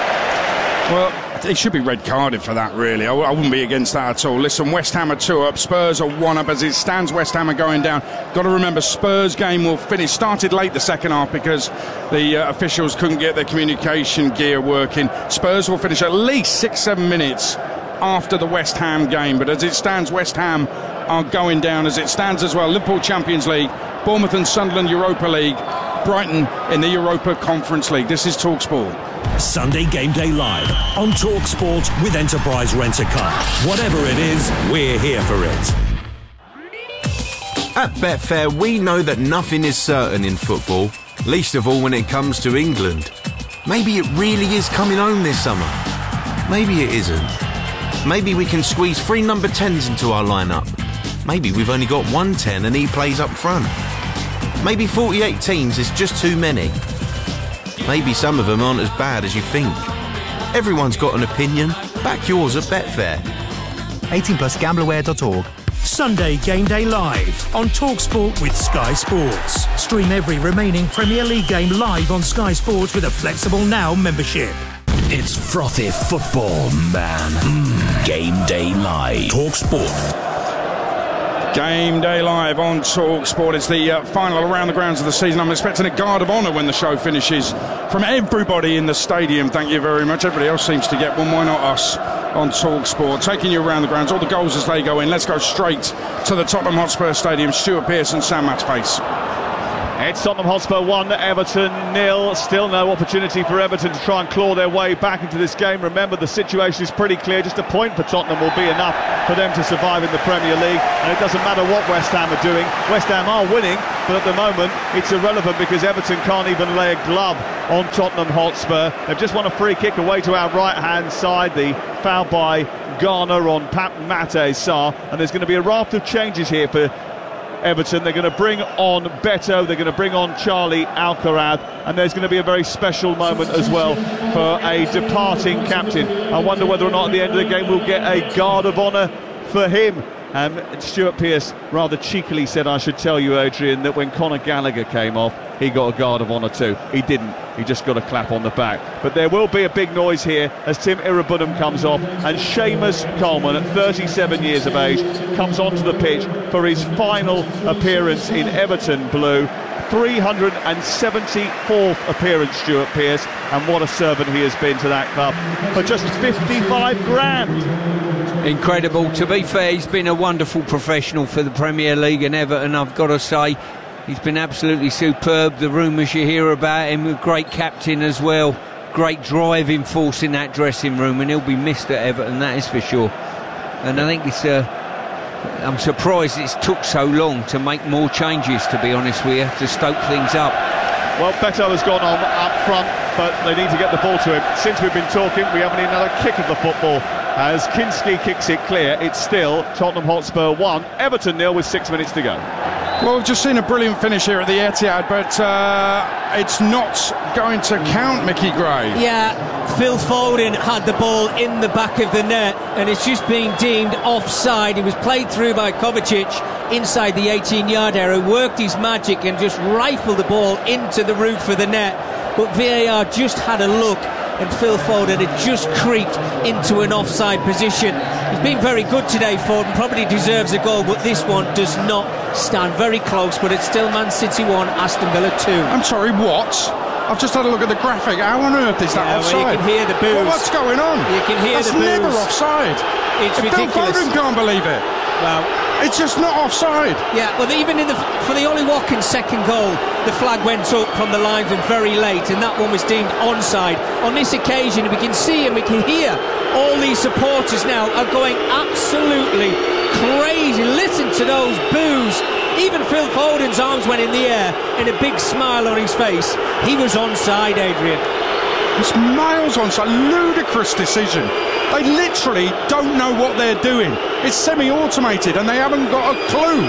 Well, it should be red carded for that, really. I, I wouldn't be against that at all. Listen, West Ham are two up, Spurs are one up. As it stands, West Ham are going down. Got to remember, Spurs game will finish. Started late the second half because the uh, officials couldn't get their communication gear working. Spurs will finish at least six, seven minutes after the West Ham game. But as it stands, West Ham are going down. As it stands as well, Liverpool Champions League, Bournemouth and Sunderland Europa League, Brighton in the Europa Conference League. This is TalkSport. Sunday Game Day Live on TalkSport with Enterprise Rent-A-Car. Whatever it is, we're here for it. At Betfair, we know that nothing is certain in football, least of all when it comes to England. Maybe it really is coming home this summer. Maybe it isn't. Maybe we can squeeze three number tens into our lineup. Maybe we've only got one ten and he plays up front. Maybe forty-eight teams is just too many. Maybe some of them aren't as bad as you think. Everyone's got an opinion. Back yours at Betfair. eighteen plus gambler aware dot org. Sunday Game Day Live on TalkSport with Sky Sports. Stream every remaining Premier League game live on Sky Sports with a flexible Now membership. It's frothy football, man. Mm. Game Day Live. Talk Sport. Game Day Live on Talk Sport. It's the uh, final around the grounds of the season. I'm expecting a guard of honour when the show finishes from everybody in the stadium. Thank you very much. Everybody else seems to get one. Why not us on Talk Sport? Taking you around the grounds, all the goals as they go in. Let's go straight to the Tottenham Hotspur Stadium. Stuart Pearce and Sam Matface. It's Tottenham Hotspur one, Everton nil. Still no opportunity for Everton to try and claw their way back into this game. Remember, the situation is pretty clear. Just a point for Tottenham will be enough for them to survive in the Premier League. And it doesn't matter what West Ham are doing. West Ham are winning, but at the moment it's irrelevant because Everton can't even lay a glove on Tottenham Hotspur. They've just won a free kick away to our right-hand side. The foul by Garner on Pat Mate Sarr. And there's going to be a raft of changes here for Everton. They're going to bring on Beto, they're going to bring on Charlie Alcaraz, and there's going to be a very special moment as well for a departing captain. I wonder whether or not at the end of the game we'll get a guard of honour for him. Um, Stuart Pearce rather cheekily said, I should tell you, Adrian, that when Conor Gallagher came off, he got a guard of honour too. He didn't. He just got a clap on the back. But there will be a big noise here as Tim Irabunum comes off, and Seamus Coleman, at thirty-seven years of age, comes onto the pitch for his final appearance in Everton blue. three hundred seventy-fourth appearance, Stuart Pearce, and what a servant he has been to that club for just fifty-five grand. Incredible. To be fair, he's been a wonderful professional for the Premier League and Everton, I've got to say. He's been absolutely superb. The rumours you hear about him, a great captain as well. Great driving force in that dressing room, and he'll be missed at Everton, that is for sure. And I think it's uh, I'm surprised it's took so long to make more changes, to be honest with you, to stoke things up. Well, Beto has gone on up front, but they need to get the ball to him. Since we've been talking, we haven't had another kick of the football. As Kinski kicks it clear, it's still Tottenham Hotspur one, Everton nil with six minutes to go. Well, we've just seen a brilliant finish here at the Etihad, but uh, it's not going to count, Mickey Gray. Yeah, Phil Foden had the ball in the back of the net, and it's just been deemed offside. It was played through by Kovacic inside the eighteen-yard area, worked his magic and just rifled the ball into the roof of the net. But V A R just had a look, and Phil Foden had just creeped into an offside position. He's been very good today, Foden, probably deserves a goal, but this one does not stand. Very close, but it's still Man City one, Aston Villa two. I'm sorry, what? I've just had a look at the graphic. How on earth is that yeah, offside? Well, you can hear the boos. Well, what's going on? You can hear That's the boos. That's never offside. It's if ridiculous. Phil Foden can't believe it. Well, it's just not offside. Yeah, well, even in the for the Ollie Watkins second goal, the flag went up from the linesman very late, and that one was deemed onside. On this occasion, we can see and we can hear all these supporters now are going absolutely crazy. Listen to those boos. Even Phil Foden's arms went in the air and a big smile on his face. He was onside, Adrian. It's miles onside. Ludicrous decision. They literally don't know what they're doing. It's semi-automated and they haven't got a clue.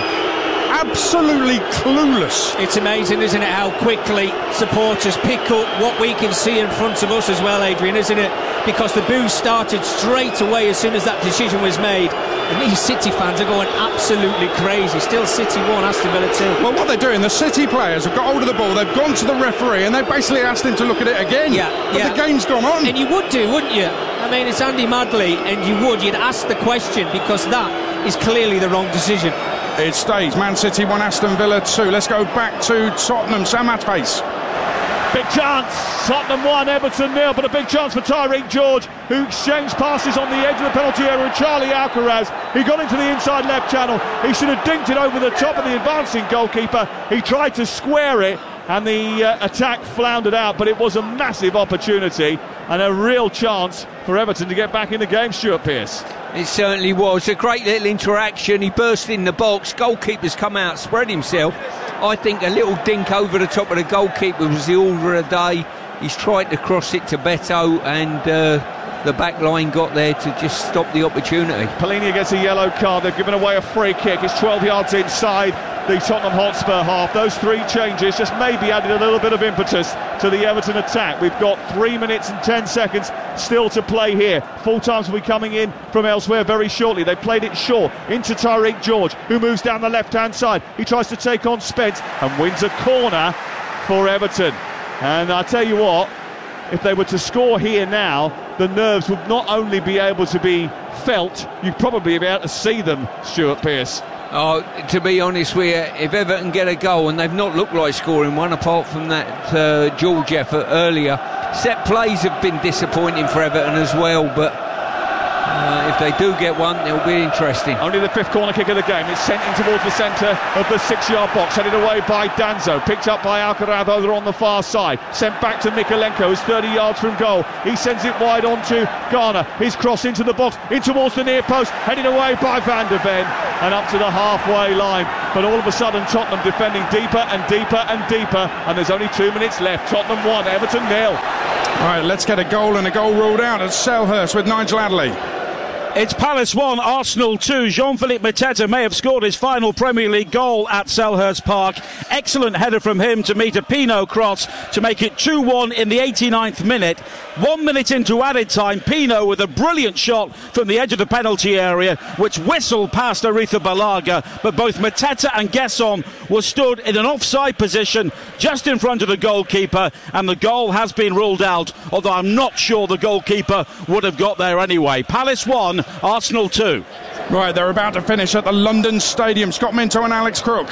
Absolutely clueless. It's amazing, isn't it, how quickly supporters pick up what we can see in front of us as well, Adrian, isn't it? Because the boos started straight away as soon as that decision was made. And these City fans are going absolutely crazy. Still City one, Aston Villa two. Well, what they're doing, the City players have got hold of the ball, they've gone to the referee and they basically asked him to look at it again. Yeah, but yeah. the game's gone on. And you would do, wouldn't you? I mean, it's Andy Madley, and you would. You'd ask the question, because that is clearly the wrong decision. It stays. Man City one, Aston Villa two. Let's go back to Tottenham. Sam Matface. Big chance. Tottenham one, Everton nil, but a big chance for Tyreek George, who exchanged passes on the edge of the penalty area with Charlie Alcaraz. He got into the inside left channel. He should have dinked it over the top of the advancing goalkeeper. He tried to square it, and the uh, attack floundered out, but it was a massive opportunity and a real chance for Everton to get back in the game, Stuart Pearce. It certainly was. A great little interaction. He burst in the box. Goalkeeper's come out, spread himself. I think a little dink over the top of the goalkeeper was the order of the day. He's tried to cross it to Beto, and uh, the back line got there to just stop the opportunity. Palhinha gets a yellow card. They've given away a free kick. It's twelve yards inside the Tottenham Hotspur half. Those three changes just maybe added a little bit of impetus to the Everton attack. We've got three minutes and ten seconds still to play here. Full times will be coming in from elsewhere very shortly. They played it short into Tyreek George, who moves down the left-hand side. He tries to take on Spence and wins a corner for Everton. And I tell you what, if they were to score here now, the nerves would not only be able to be felt, you'd probably be able to see them, Stuart Pearce. Oh, to be honest with you, if Everton get a goal, and they've not looked like scoring one apart from that uh, George effort earlier, set plays have been disappointing for Everton as well, but uh, if they do get one, it'll be interesting. Only the fifth corner kick of the game. It's sent in towards the centre of the six-yard box, headed away by Danzo, picked up by Alcaraz over on the far side, sent back to Mikalenko, who's thirty yards from goal. He sends it wide on to Garner. His cross into the box, in towards the near post, headed away by Van de Ven and up to the halfway line. But all of a sudden Tottenham defending deeper and deeper and deeper, and there's only two minutes left. Tottenham one, Everton nil. All right, let's get a goal and a goal ruled out at Selhurst with Nigel Adderley. It's Palace one, Arsenal two. Jean-Philippe Mateta may have scored his final Premier League goal at Selhurst Park. Excellent header from him to meet a Pino cross to make it two one in the eighty-ninth minute. One minute into added time, Pino with a brilliant shot from the edge of the penalty area, which whistled past Aretha Balaga, but both Mateta and Gesson were stood in an offside position just in front of the goalkeeper, and the goal has been ruled out, although I'm not sure the goalkeeper would have got there anyway. Palace one, Arsenal two. Right, they're about to finish at the London Stadium. Scott Minto and Alex Crook.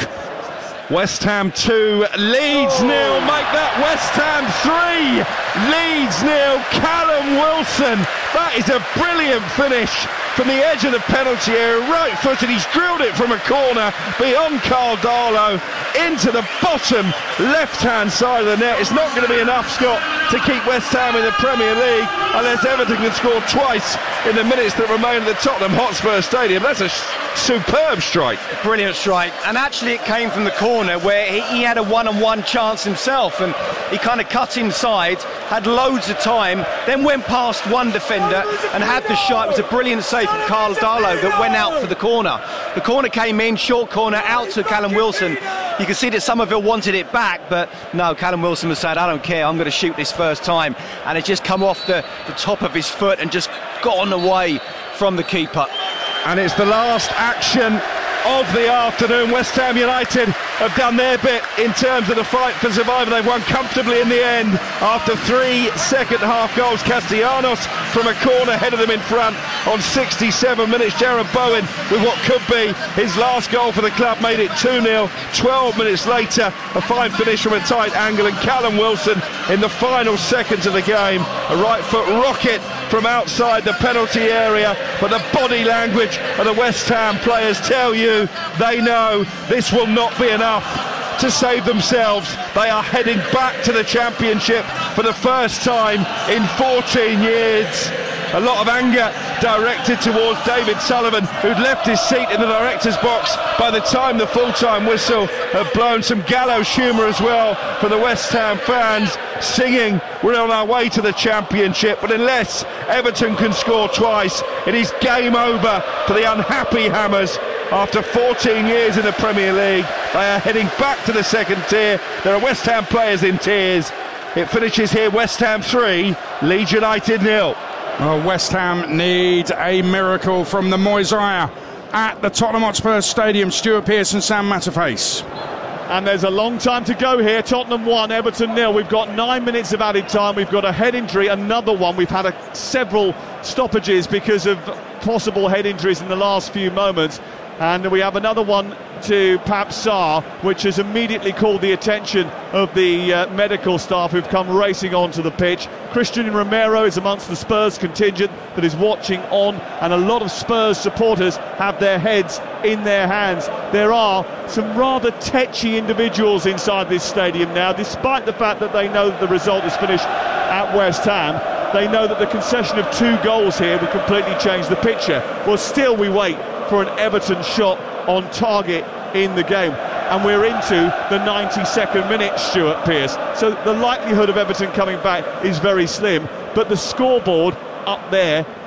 West Ham two, Leeds nil, make that West Ham three, Leeds nil, Callum Wilson. That is a brilliant finish from the edge of the penalty area, right footed. He's drilled it from a corner beyond Carl Darlow into the bottom left-hand side of the net. It's not going to be enough, Scott, to keep West Ham in the Premier League unless Everton can score twice in the minutes that remain at the Tottenham Hotspur Stadium. That's a superb strike. Brilliant strike, and actually it came from the corner where he, he had a one-on-one chance himself, and he kind of cut inside, had loads of time, then went past one defender and had the shot. It was a brilliant save from Carl Darlow that went out for the corner. The corner came in, short corner, out to Callum Wilson. You can see that Somerville wanted it back, but no, Callum Wilson was saying, I don't care, I'm going to shoot this first time, and it just come off the, the top of his foot and just gone away from the keeper. And it's the last action of the afternoon. West Ham United have done their bit in terms of the fight for survival. They've won comfortably in the end after three second half goals. Castellanos from a corner headed them in front on sixty-seven minutes. Jarrod Bowen with what could be his last goal for the club made it two nil. twelve minutes later, a fine finish from a tight angle, and Callum Wilson in the final seconds of the game, a right foot rocket from outside the penalty area. But the body language of the West Ham players tell you they know this will not be enough to save themselves. They are heading back to the Championship for the first time in fourteen years. A lot of anger directed towards David Sullivan, who'd left his seat in the director's box by the time the full-time whistle had blown. Some gallows humour as well for the West Ham fans, singing, we're on our way to the Championship. But unless Everton can score twice, it is game over for the unhappy Hammers. After fourteen years in the Premier League, they are heading back to the second tier. There are West Ham players in tears. It finishes here, West Ham three, Leeds United nil. Well, West Ham need a miracle from the Moisire at the Tottenham Hotspur Stadium. Stuart Pearce and Sam Matterface. And there's a long time to go here. Tottenham one, Everton nil. We've got nine minutes of added time. We've got a head injury, another one. We've had a, several stoppages because of possible head injuries in the last few moments. And we have another one to Pap Sarr, which has immediately called the attention of the uh, medical staff who've come racing onto the pitch. Christian Romero is amongst the Spurs contingent that is watching on, and a lot of Spurs supporters have their heads in their hands. There are some rather tetchy individuals inside this stadium now, despite the fact that they know that the result is finished at West Ham. They know that the concession of two goals here would completely change the picture. Well, still we wait for an Everton shot on target in the game, and we're into the ninety-second minute, Stuart Pearce. So the likelihood of Everton coming back is very slim, but the scoreboard up there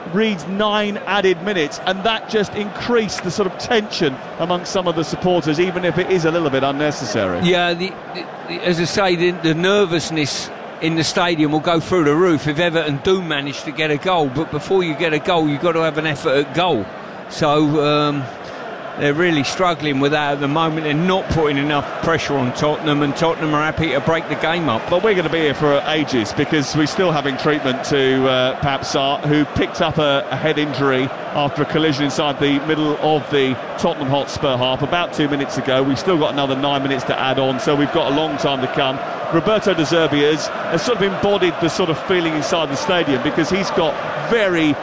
reads nine added minutes, and that just increased the sort of tension amongst some of the supporters, even if it is a little bit unnecessary. Yeah, the, the, as I say, the, the nervousness in the stadium will go through the roof if Everton do manage to get a goal, but before you get a goal you've got to have an effort at goal. So um, they're really struggling with that at the moment. They're not putting enough pressure on Tottenham, and Tottenham are happy to break the game up. But we're going to be here for ages, because we're still having treatment to uh, Pape Sarr, who picked up a, a head injury after a collision inside the middle of the Tottenham Hotspur half about two minutes ago. We've still got another nine minutes to add on, so we've got a long time to come. Roberto De Zerbi has, has sort of embodied the sort of feeling inside the stadium, because he's got very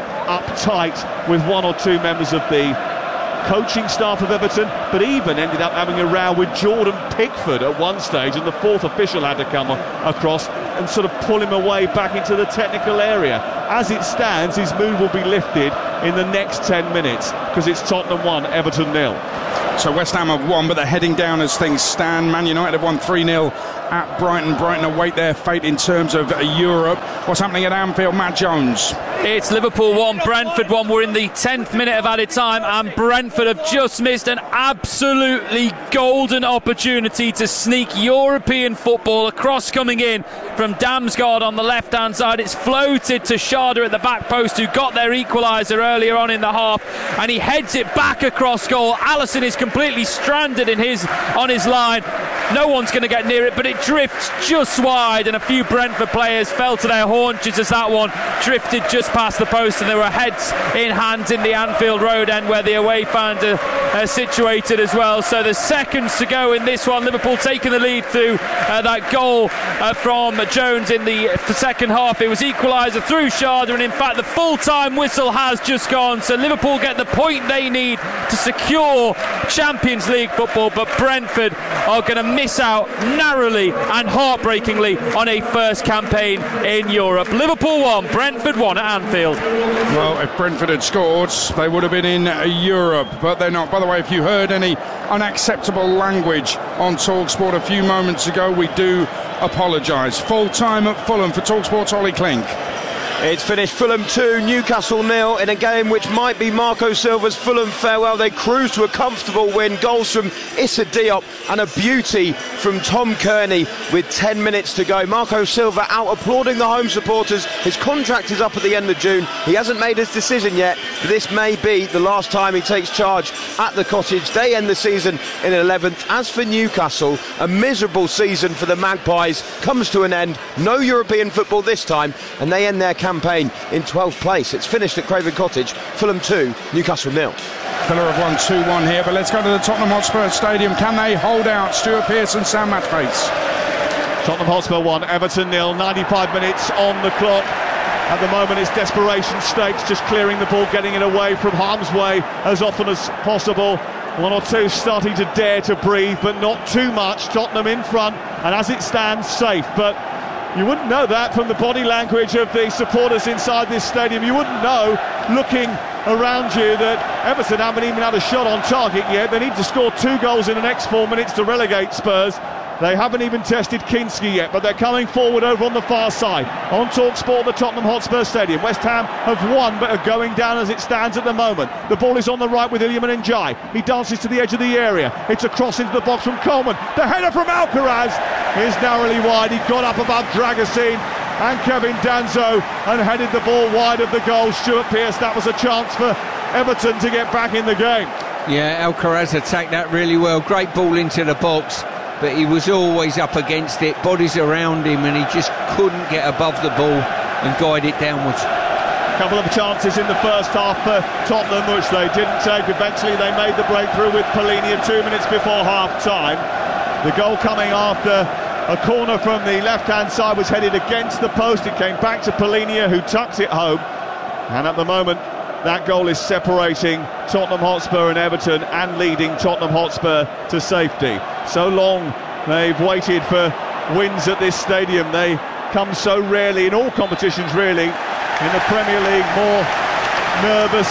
uptight with one or two members of the coaching staff of Everton, but even ended up having a row with Jordan Pickford at one stage, and the fourth official had to come across and sort of pull him away back into the technical area. As it stands, his mood will be lifted in the next ten minutes, because it's Tottenham one, Everton nil. So West Ham have won, but they're heading down as things stand. Man United have won three nil at Brighton. Brighton await their fate in terms of Europe. What's happening at Anfield? Matt Jones. It's Liverpool one, Brentford one. We're in the tenth minute of added time, and Brentford have just missed an absolutely golden opportunity to sneak European football across, coming in from Damsgaard on the left-hand side. It's floated to Sharda at the back post, who got their equaliser earlier on in the half, and he heads it back across goal. Alisson is completely stranded in his on his line. No one's going to get near it, but it drifts just wide, and a few Brentford players fell to their haunches as that one drifted just past the post, and there were heads in hands in the Anfield Road end where the away fans are, are situated as well. So there's seconds to go in this one. Liverpool taking the lead through uh, that goal uh, from Jones in the second half. It was equaliser through Sharda, and in fact the full-time whistle has just gone, so Liverpool get the point they need to secure Champions League football, but Brentford are going to miss out narrowly and heartbreakingly on a first campaign in Europe. Liverpool one, Brentford one at Anfield. Well, if Brentford had scored, they would have been in Europe, but they're not. By the way, if you heard any unacceptable language on TalkSport a few moments ago, we do apologise. Full time at Fulham for TalkSport's Ollie Klink. It's finished Fulham two, Newcastle nil, in a game which might be Marco Silva's Fulham farewell. They cruised to a comfortable win. Goals from Issa Diop and a beauty from Tom Kearney with ten minutes to go. Marco Silva out applauding the home supporters. His contract is up at the end of June. He hasn't made his decision yet, but this may be the last time he takes charge at the Cottage. They end the season in eleventh. As for Newcastle, a miserable season for the Magpies comes to an end. No European football this time, and they end their campaign in twelfth place. It's finished at Craven Cottage. Fulham two, Newcastle nil. Villa have won two one here, but let's go to the Tottenham Hotspur Stadium. Can they hold out? Stuart Pearson, Sam Matchface. Tottenham Hotspur one, Everton nil. ninety-five minutes on the clock. At the moment it's desperation stakes, just clearing the ball, getting it away from harm's way as often as possible. One or two starting to dare to breathe, but not too much. Tottenham in front, and as it stands, safe. But you wouldn't know that from the body language of the supporters inside this stadium. You wouldn't know, looking around you, that Everton haven't even had a shot on target yet. They need to score two goals in the next four minutes to relegate Spurs. They haven't even tested Kinski yet, but they're coming forward over on the far side. On TalkSport, the Tottenham Hotspur Stadium. West Ham have won, but are going down as it stands at the moment. The ball is on the right with Iliman Ndiaye. He dances to the edge of the area. It's a cross into the box from Coleman. The header from Alcaraz is narrowly wide. He got up above Dragosine and Kevin Danzo and headed the ball wide of the goal. Stuart Pearce, that was a chance for Everton to get back in the game. Yeah, Alcaraz attacked that really well. Great ball into the box, but he was always up against it, bodies around him, and he just couldn't get above the ball and guide it downwards. A couple of chances in the first half for Tottenham, which they didn't take. Eventually they made the breakthrough with Polini two minutes before half-time. The goal coming after a corner from the left-hand side was headed against the post. It came back to Polini, who tucks it home. And at the moment, that goal is separating Tottenham Hotspur and Everton, and leading Tottenham Hotspur to safety. So long they've waited for wins at this stadium. They come so rarely in all competitions, really. In the Premier League, more nervous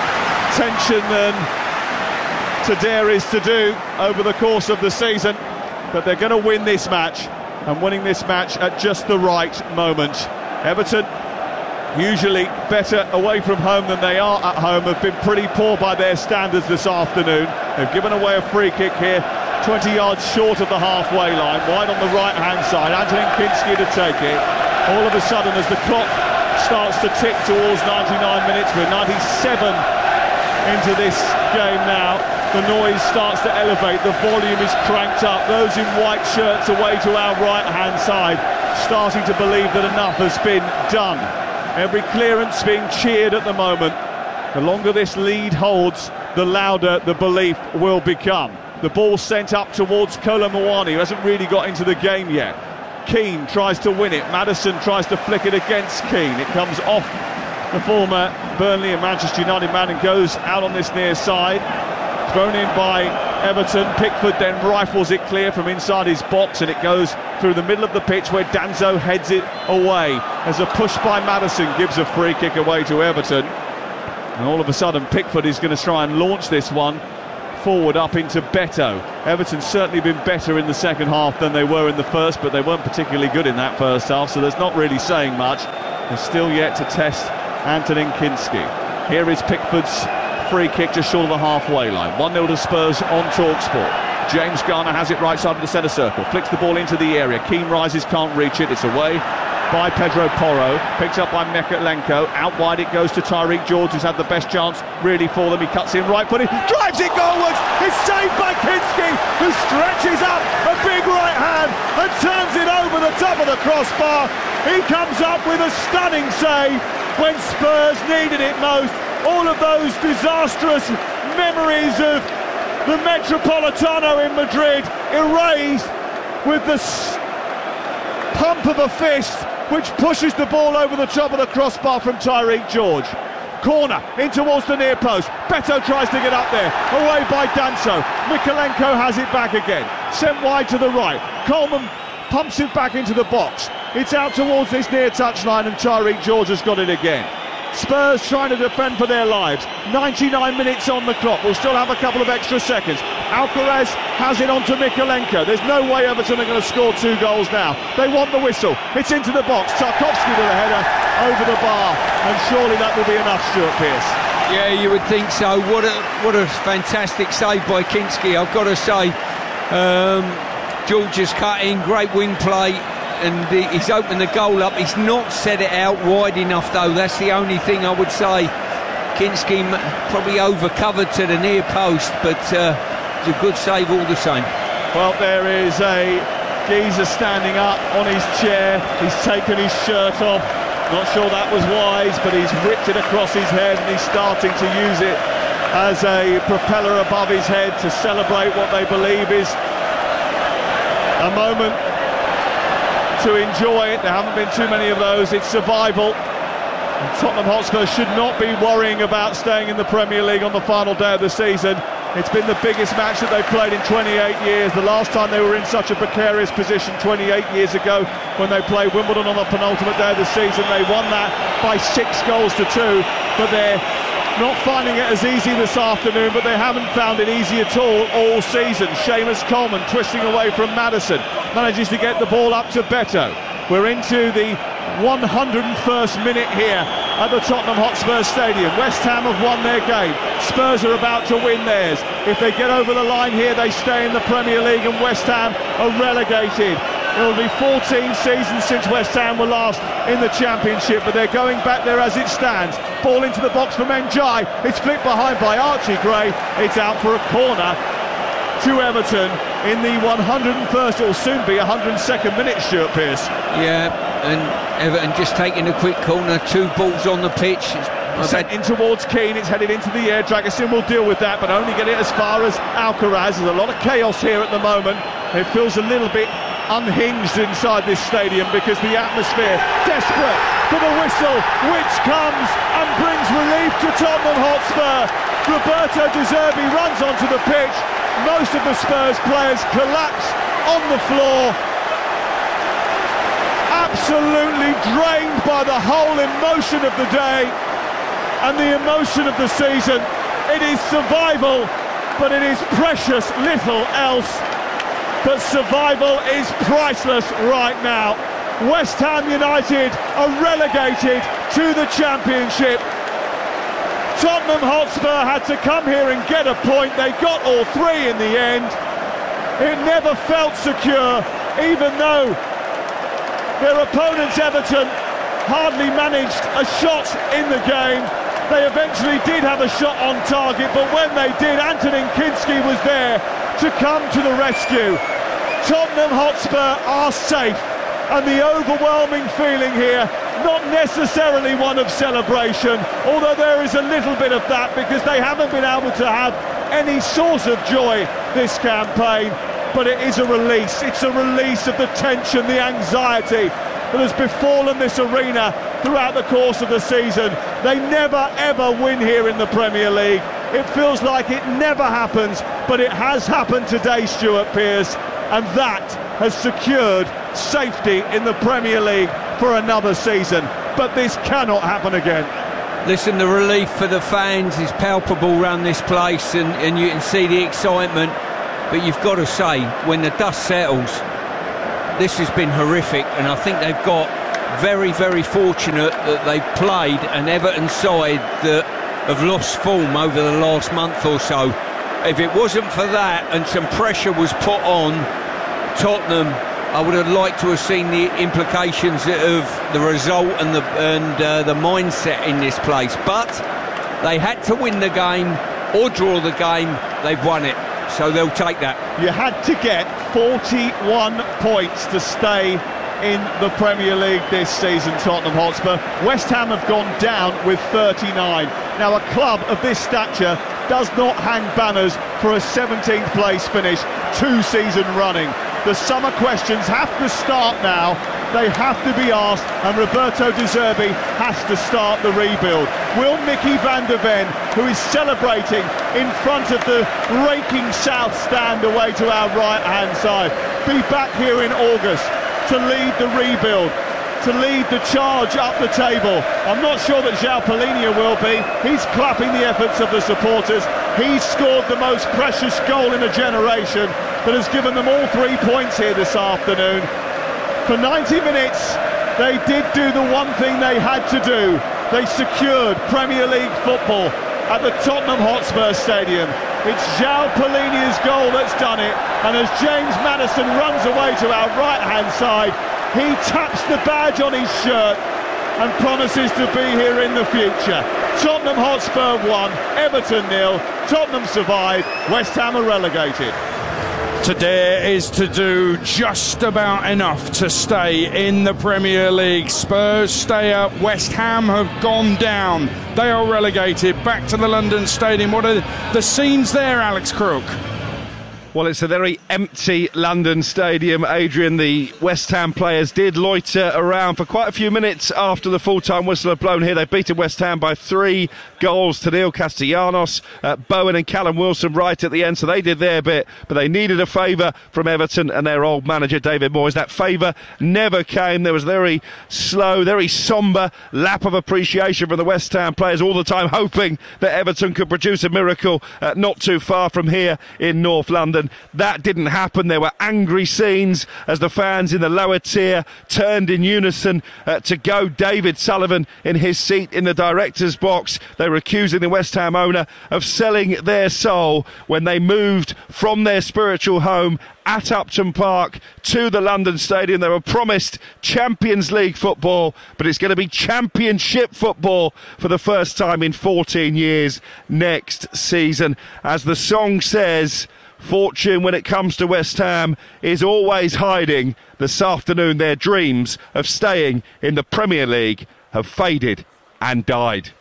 tension than to dare is to do over the course of the season. But they're going to win this match, and winning this match at just the right moment. Everton usually better away from home than they are at home, have been pretty poor by their standards this afternoon. They've given away a free kick here, twenty yards short of the halfway line, wide on the right-hand side. Antonin Kinski to take it. All of a sudden, as the clock starts to tick towards ninety-nine minutes, we're ninety-seven into this game now. The noise starts to elevate, the volume is cranked up. Those in white shirts away to our right-hand side starting to believe that enough has been done. Every clearance being cheered at the moment. The longer this lead holds, the louder the belief will become. The ball sent up towards Kolo Muani, who hasn't really got into the game yet. Keane tries to win it. Maddison tries to flick it against Keane. It comes off the former Burnley and Manchester United man and goes out on this near side. Thrown in by Everton. Pickford then rifles it clear from inside his box, and it goes through the middle of the pitch where Danzo heads it away as a push by Maddison gives a free kick away to Everton. And all of a sudden Pickford is going to try and launch this one forward up into Beto. Everton's certainly been better in the second half than they were in the first, but they weren't particularly good in that first half, so there's not really saying much. They're still yet to test Antonin Kinski. Here is Pickford's free kick just short of the halfway line. one nil to Spurs on TalkSport. James Garner has it right side of the centre circle, flicks the ball into the area. Keane rises, can't reach it, it's away by Pedro Porro, picked up by Mykolenko. Out wide it goes to Tyreek George, who's had the best chance really for them. He cuts in right footed, drives it goalwards. It's saved by Kinski, who stretches up a big right hand and turns it over the top of the crossbar. He comes up with a stunning save when Spurs needed it most. All of those disastrous memories of the Metropolitano in Madrid erased with the pump of a fist which pushes the ball over the top of the crossbar from Tyreek George. Corner in towards the near post. Beto tries to get up there, away by Danso. Mykolenko has it back again, sent wide to the right. Coleman pumps it back into the box. It's out towards this near touchline, and Tyreek George has got it again. Spurs trying to defend for their lives. ninety-nine minutes on the clock. We'll still have a couple of extra seconds. Alcaraz has it onto Mykolenko. There's no way Everton are going to score two goals now. They want the whistle. It's into the box. Tarkowski to the header over the bar, and surely that will be enough, Stuart Pearce. Yeah, you would think so. What a what a fantastic save by Kinski, I've got to say. Um, George has cut in, great wing play, and the, he's opened the goal up. He's not set it out wide enough, though. That's the only thing I would say. Kinski probably over-covered to the near post, but uh, it's a good save all the same. Well, there is a geezer standing up on his chair. He's taken his shirt off. Not sure that was wise, but he's ripped it across his head, and he's starting to use it as a propeller above his head to celebrate what they believe is a moment to enjoy it. There haven't been too many of those. It's survival. And Tottenham Hotspur should not be worrying about staying in the Premier League on the final day of the season. It's been the biggest match that they've played in twenty-eight years. The last time they were in such a precarious position twenty-eight years ago, when they played Wimbledon on the penultimate day of the season. They won that by six goals to two, but they're not finding it as easy this afternoon, but they haven't found it easy at all all season. Seamus Coleman twisting away from Maddison, manages to get the ball up to Beto. We're into the one hundred and first minute here at the Tottenham Hotspur Stadium. West Ham have won their game. Spurs are about to win theirs. If they get over the line here, they stay in the Premier League, and West Ham are relegated. It'll be fourteen seasons since West Ham were last in the Championship, but they're going back there as it stands. Ball into the box for Menjai. It's flicked behind by Archie Gray. It's out for a corner to Everton in the one hundred and first, or soon be one hundred and second minute, Stuart Pearce. Yeah, and Everton just taking a quick corner. Two balls on the pitch. It's sent in towards Keane. It's headed into the air. Dragusin will deal with that, but only get it as far as Alcaraz. There's a lot of chaos here at the moment. It feels a little bit unhinged inside this stadium because the atmosphere desperate for the whistle, which comes and brings relief to Tottenham Hotspur. Roberto De Zerbi runs onto the pitch. Most of the Spurs players collapse on the floor, absolutely drained by the whole emotion of the day and the emotion of the season. It is survival, but it is precious little else. But survival is priceless right now. West Ham United are relegated to the Championship. Tottenham Hotspur had to come here and get a point. They got all three in the end. It never felt secure, even though their opponents, Everton, hardly managed a shot in the game. They eventually did have a shot on target, but when they did, Antonin Kinski was there to come to the rescue. Tottenham Hotspur are safe, and the overwhelming feeling here, not necessarily one of celebration, although there is a little bit of that because they haven't been able to have any source of joy this campaign, but it is a release. It's a release of the tension, the anxiety that has befallen this arena throughout the course of the season. They never ever win here in the Premier League. It feels like it never happens, but it has happened today, Stuart Pearce, and that has secured safety in the Premier League for another season. But this cannot happen again. Listen, the relief for the fans is palpable around this place, and, and you can see the excitement. But you've got to say, when the dust settles, this has been horrific, and I think they've got very, very fortunate that they played an Everton side that have lost form over the last month or so. If it wasn't for that and some pressure was put on Tottenham, I would have liked to have seen the implications of the result and the and uh, the mindset in this place. But they had to win the game or draw the game. They've won it, so they'll take that. You had to get forty-one points to stay in the Premier League this season, Tottenham Hotspur. West Ham have gone down with thirty-nine. Now, a club of this stature does not hang banners for a seventeenth place finish two seasons running. The summer questions have to start now. They have to be asked, and Roberto De Zerbi has to start the rebuild. Will Mickey van der Ven, who is celebrating in front of the raking South stand away to our right-hand side, be back here in August to lead the rebuild, to lead the charge up the table? I'm not sure that João Palhinha will be. He's clapping the efforts of the supporters. He's scored the most precious goal in a generation that has given them all three points here this afternoon. For ninety minutes, they did do the one thing they had to do. They secured Premier League football at the Tottenham Hotspur Stadium. It's João Palhinha's goal that's done it, and as James Maddison runs away to our right-hand side, he taps the badge on his shirt and promises to be here in the future. Tottenham Hotspur won, Everton nil, Tottenham survive, West Ham are relegated. Today is to do just about enough to stay in the Premier League. Spurs stay up, West Ham have gone down. They are relegated back to the London Stadium. What are the scenes there, Alex Crook? Well, it's a very empty London Stadium, Adrian. The West Ham players did loiter around for quite a few minutes after the full-time whistle had blown here. They beaten West Ham by three goals to nil. Castellanos, uh, Bowen and Callum Wilson right at the end, so they did their bit, but they needed a favour from Everton and their old manager, David Moyes. That favour never came. There was a very slow, very sombre lap of appreciation from the West Ham players, all the time hoping that Everton could produce a miracle uh, not too far from here in North London. That didn't happen. There were angry scenes as the fans in the lower tier turned in unison uh, to go David Sullivan in his seat in the director's box. They were accusing the West Ham owner of selling their soul when they moved from their spiritual home at Upton Park to the London Stadium. They were promised Champions League football, but it's going to be Championship football for the first time in fourteen years next season. As the song says, fortune, when it comes to West Ham, is always hiding. This afternoon, their dreams of staying in the Premier League have faded and died.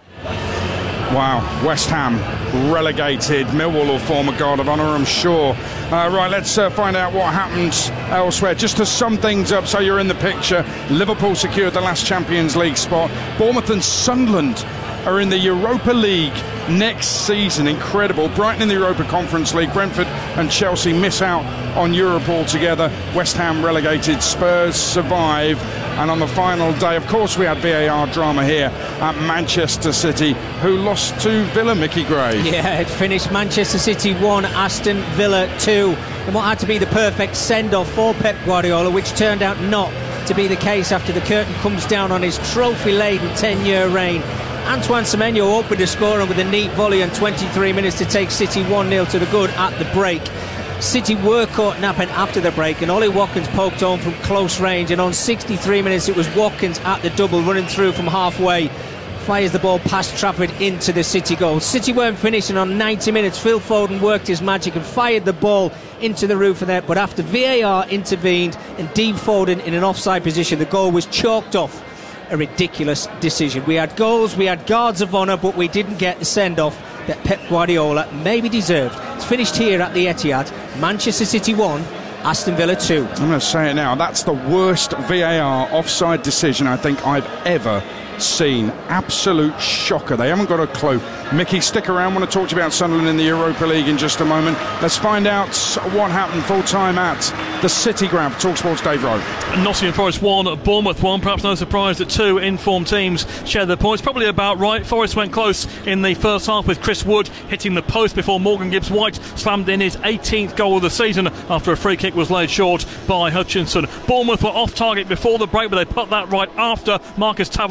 Wow, West Ham relegated. Millwall will form a guard of honour, I'm sure. Uh, right, let's uh, find out what happens elsewhere. Just to sum things up so you're in the picture, Liverpool secured the last Champions League spot. Bournemouth and Sunderland are in the Europa League next season. Incredible. Brighton in the Europa Conference League. Brentford and Chelsea miss out on Europe altogether. West Ham relegated. Spurs survive. And on the final day, of course, we had V A R drama here at Manchester City, who lost to Villa, Mickey Gray. Yeah, it finished Manchester City one, Aston Villa two. And what had to be the perfect send-off for Pep Guardiola, which turned out not to be the case after the curtain comes down on his trophy-laden ten-year reign. Antoine Semenyo opened the scoring with a neat volley on twenty-three minutes to take City one nil to the good at the break. City were caught napping after the break, and Ollie Watkins poked on from close range, and on sixty-three minutes it was Watkins at the double, running through from halfway. Fires the ball past Trafford into the City goal. City weren't finishing on ninety minutes. Phil Foden worked his magic and fired the ball into the roof of the net, but after V A R intervened and deemed Foden in an offside position, the goal was chalked off. A ridiculous decision. We had goals, we had guards of honour, but we didn't get the send-off that Pep Guardiola maybe deserved. It's finished here at the Etihad. Manchester City one, Aston Villa two. I'm going to say it now. That's the worst V A R offside decision I think I've ever seen. Absolute shocker. They haven't got a clue. Mickey, stick around. I want to talk to you about Sunderland in the Europa League in just a moment. Let's find out what happened full time at the City Ground for TalkSport's Dave Rowe. Nottingham Forest one, Bournemouth one. Perhaps no surprise that two informed teams share their points. Probably about right. Forest went close in the first half with Chris Wood hitting the post before Morgan Gibbs-White slammed in his eighteenth goal of the season after a free kick was laid short by Hutchinson. Bournemouth were off target before the break, but they put that right after Marcus Tav